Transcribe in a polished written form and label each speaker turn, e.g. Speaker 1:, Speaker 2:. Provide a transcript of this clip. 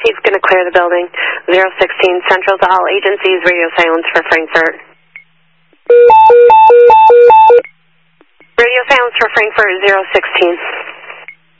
Speaker 1: He's going to clear the building. 016 Central to all agencies, radio silence for Frankfurt. Radio silence for Frankfurt 016.